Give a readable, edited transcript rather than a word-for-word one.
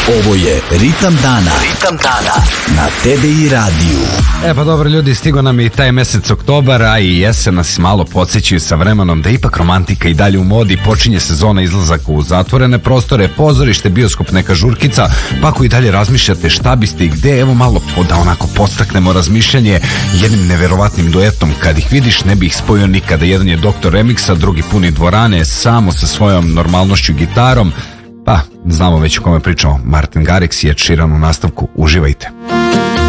Ovo je Ritam dana. Ritam dana na TDI radiju. Pa dobro ljudi, stigo nam i taj mesec oktobar, a i jesen nas malo podsjećaju sa vremenom da ipak romantika i dalje u modi. Počinje sezona izlazaka u zatvorene prostore, pozorište, bioskop, neka žurkica. Pa ako i dalje razmišljate šta biste i gde, evo malo da onako podstaknemo razmišljanje jednim neverovatnim duetom. Kad ih vidiš ne bi ih spojio nikada. Jedan je Doktor Remiksa, drugi puni dvorane, samo sa svojom normalnošću i gitarom. Pa, znamo već o kome pričamo. Martin Garrix i Ed Sheeran u nastavku. Uživajte.